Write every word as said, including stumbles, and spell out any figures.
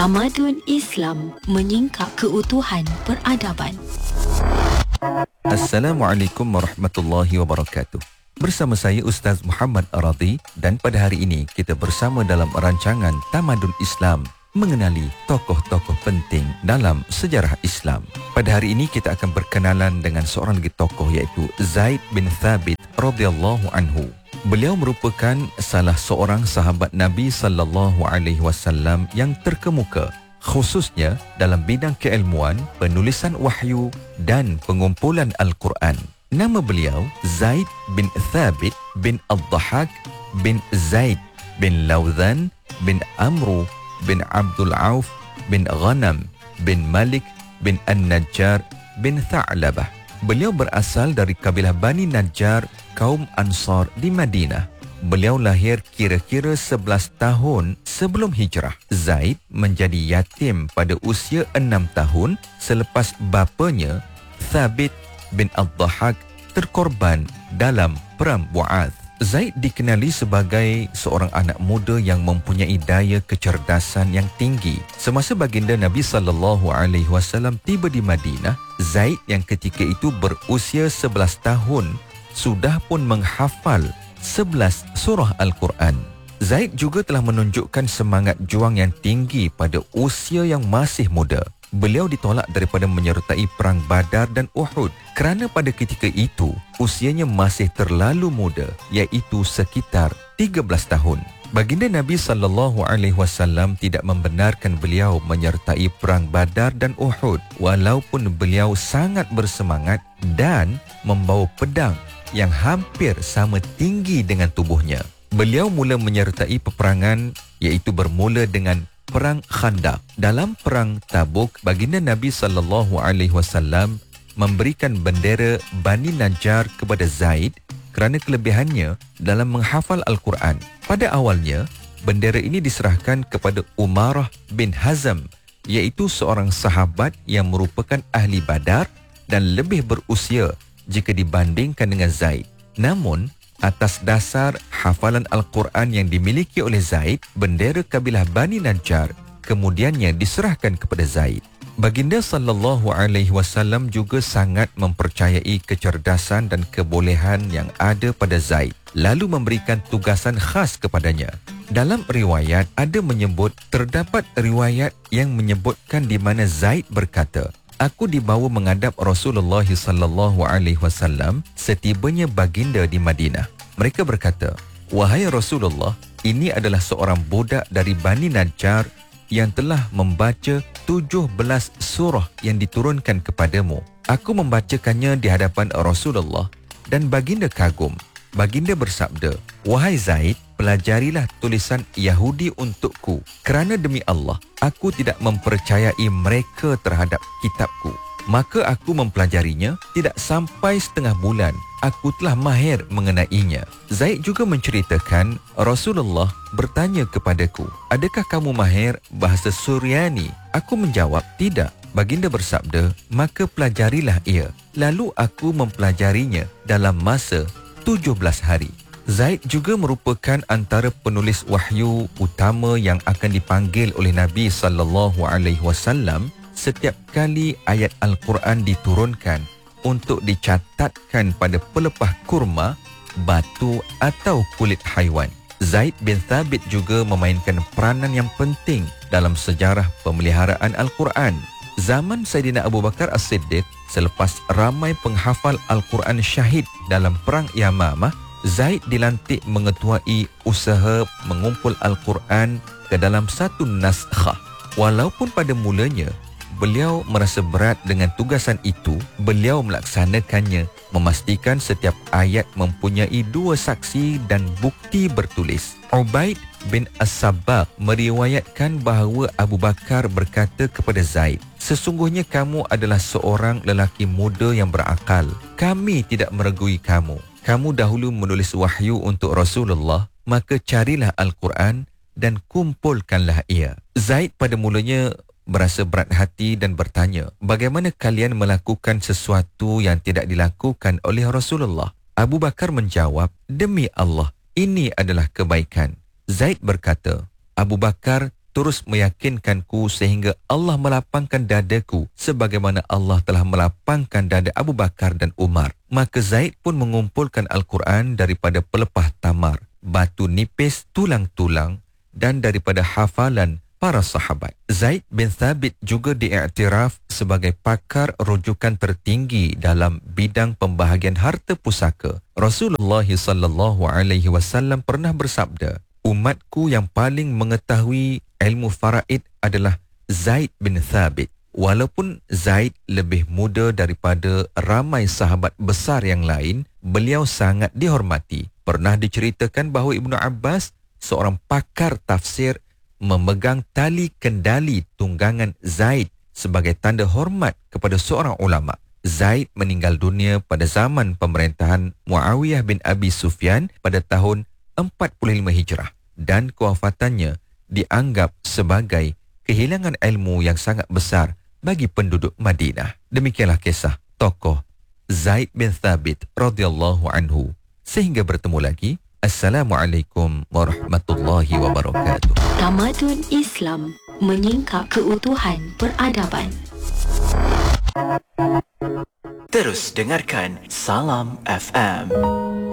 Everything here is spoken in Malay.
Tamadun Islam menyingkap keutuhan peradaban. Assalamualaikum warahmatullahi wabarakatuh. Bersama saya Ustaz Muhammad Aradi dan pada hari ini kita bersama dalam rancangan Tamadun Islam mengenali tokoh-tokoh penting dalam sejarah Islam. Pada hari ini kita akan berkenalan dengan seorang lagi tokoh iaitu Zaid bin Thabit radhiyallahu anhu. Beliau merupakan salah seorang sahabat Nabi sallallahu alaihi wasallam yang terkemuka, khususnya dalam bidang keilmuan, penulisan wahyu dan pengumpulan Al-Quran. Nama beliau Zaid bin Thabit bin Ad-Dhahak bin Zaid bin Lawdhan bin Amru bin Abdul Auf bin Ghanam bin Malik bin An-Najjar bin Tha'labah. Beliau berasal dari kabilah Bani Najjar, kaum Ansar di Madinah. Beliau lahir kira-kira sebelas tahun sebelum hijrah. Zaid menjadi yatim pada usia enam tahun selepas bapanya Thabit bin Ad-Dhahak terkorban dalam perang Bu'ath. Zaid dikenali sebagai seorang anak muda yang mempunyai daya kecerdasan yang tinggi. Semasa baginda Nabi sallallahu alaihi wasallam tiba di Madinah, Zaid yang ketika itu berusia sebelas tahun sudah pun menghafal sebelas surah Al-Quran. Zaid juga telah menunjukkan semangat juang yang tinggi pada usia yang masih muda. Beliau ditolak daripada menyertai perang Badar dan Uhud kerana pada ketika itu usianya masih terlalu muda, iaitu sekitar tiga belas tahun. Baginda Nabi sallallahu alaihi wasallam tidak membenarkan beliau menyertai perang Badar dan Uhud walaupun beliau sangat bersemangat dan membawa pedang yang hampir sama tinggi dengan tubuhnya. Beliau mula menyertai peperangan iaitu bermula dengan Perang Khandaq. Dalam Perang Tabuk, baginda Nabi sallallahu alaihi wasallam memberikan bendera Bani Najjar kepada Zaid kerana kelebihannya dalam menghafal Al-Quran. Pada awalnya, bendera ini diserahkan kepada Umarah bin Hazm, iaitu seorang sahabat yang merupakan ahli Badar dan lebih berusia jika dibandingkan dengan Zaid. Namun, atas dasar hafalan Al-Quran yang dimiliki oleh Zaid, bendera kabilah Bani Najjar kemudiannya diserahkan kepada Zaid. Baginda sallallahu alaihi wasallam juga sangat mempercayai kecerdasan dan kebolehan yang ada pada Zaid, lalu memberikan tugasan khas kepadanya. Dalam riwayat ada menyebut, terdapat riwayat yang menyebutkan di mana Zaid berkata, "Aku dibawa menghadap Rasulullah sallallahu alaihi wasallam setibanya baginda di Madinah. Mereka berkata, 'Wahai Rasulullah, ini adalah seorang budak dari Bani Najjar yang telah membaca tujuh belas surah yang diturunkan kepadamu.' Aku membacakannya di hadapan Rasulullah dan baginda kagum. Baginda bersabda, 'Wahai Zaid, pelajarilah tulisan Yahudi untukku, kerana demi Allah, aku tidak mempercayai mereka terhadap kitabku.' Maka aku mempelajarinya, tidak sampai setengah bulan, aku telah mahir mengenainya." Zaid juga menceritakan, Rasulullah bertanya kepadaku, "Adakah kamu mahir bahasa Suryani?" Aku menjawab, "Tidak." Baginda bersabda, "Maka pelajarilah ia." Lalu aku mempelajarinya dalam masa tujuh belas hari. Zaid juga merupakan antara penulis wahyu utama yang akan dipanggil oleh Nabi sallallahu alaihi wasallam setiap kali ayat Al-Quran diturunkan untuk dicatatkan pada pelepah kurma, batu atau kulit haiwan. Zaid bin Thabit juga memainkan peranan yang penting dalam sejarah pemeliharaan Al-Quran. Zaman Saidina Abu Bakar As-Siddiq, selepas ramai penghafal Al-Quran syahid dalam perang Yamamah, Zaid dilantik mengetuai usaha mengumpul Al-Quran ke dalam satu naskhah. Walaupun pada mulanya beliau merasa berat dengan tugasan itu, beliau melaksanakannya, memastikan setiap ayat mempunyai dua saksi dan bukti bertulis. Ubaid bin As-Sabbaq meriwayatkan bahawa Abu Bakar berkata kepada Zaid, "Sesungguhnya kamu adalah seorang lelaki muda yang berakal. Kami tidak meregui kamu. Kamu dahulu menulis wahyu untuk Rasulullah, maka carilah Al-Quran dan kumpulkanlah ia." Zaid pada mulanya berasa berat hati dan bertanya, "Bagaimana kalian melakukan sesuatu yang tidak dilakukan oleh Rasulullah?" Abu Bakar menjawab, "Demi Allah, ini adalah kebaikan." Zaid berkata, "Abu Bakar terus meyakinkanku sehingga Allah melapangkan dadaku sebagaimana Allah telah melapangkan dada Abu Bakar dan Umar. Maka Zaid pun mengumpulkan Al-Quran daripada pelepah tamar, batu nipis, tulang-tulang dan daripada hafalan para sahabat. Zaid bin Thabit juga diiktiraf sebagai pakar rujukan tertinggi dalam bidang pembahagian harta pusaka. Rasulullah sallallahu alaihi wasallam pernah bersabda, umatku yang paling mengetahui ilmu faraid adalah Zaid bin Thabit. Walaupun Zaid lebih muda daripada ramai sahabat besar yang lain, beliau sangat dihormati. Pernah diceritakan bahawa Ibnu Abbas, seorang pakar tafsir, memegang tali kendali tunggangan Zaid sebagai tanda hormat kepada seorang ulama. Zaid meninggal dunia pada zaman pemerintahan Muawiyah bin Abi Sufyan pada tahun empat puluh lima Hijrah dan kewafatannya dianggap sebagai kehilangan ilmu yang sangat besar bagi penduduk Madinah. Demikianlah kisah tokoh Zaid bin Thabit radhiyallahu anhu. Sehingga bertemu lagi. Assalamualaikum warahmatullahi wabarakatuh. Tamadun Islam menyingkap keutuhan peradaban. Terus dengarkan Salam F M.